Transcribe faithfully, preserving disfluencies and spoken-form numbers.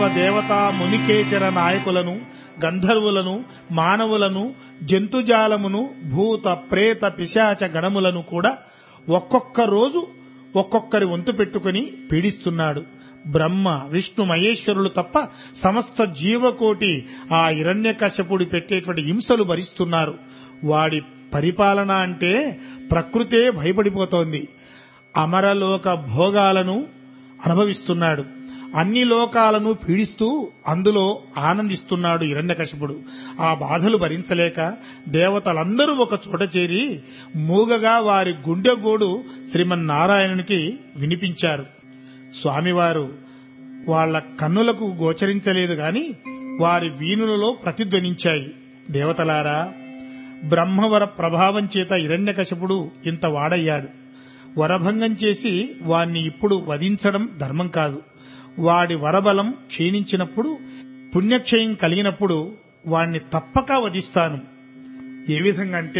దేవతా మునికేచర నాయకులను, గంధర్వులను, మానవులను, జంతుజాలమును, భూత ప్రేత పిశాచ గణములను కూడా ఒక్కొక్క రోజు ఒక్కొక్కరి వంతు పెట్టుకుని పీడిస్తున్నాడు. బ్రహ్మ, విష్ణు, మహేశ్వరులు తప్ప సమస్త జీవకోటి ఆ హిరణ్యకశ్యపుడి పెట్టేటువంటి హింసలు భరిస్తున్నారు. వాడి పరిపాలన అంటే ప్రకృతే భయపడిపోతోంది. అమరలోక భోగాలను అనుభవిస్తున్నాడు. అన్ని లోకాలను పీడిస్తూ అందులో ఆనందిస్తున్నాడు హిరణ్యకశిపుడు. ఆ బాధలు భరించలేక దేవతలందరూ ఒక చోట చేరి మూగగా వారి గుండెగోడు శ్రీమన్నారాయణునికి వినిపించారు. స్వామివారు వాళ్ల కన్నులకు గోచరించలేదు గాని వారి వీణులలో ప్రతిధ్వనించాయి. దేవతలారా, బ్రహ్మవర ప్రభావం చేత హిరణ్యకశిపుడు ఇంత వాడయ్యాడు. వరభంగం చేసి వాణ్ణి ఇప్పుడు వధించడం ధర్మం కాదు. వాడి వరబలం క్షీణించినప్పుడు, పుణ్యక్షయం కలిగినప్పుడు వాణ్ణి తప్పక వధిస్తాను. ఏ విధంగా అంటే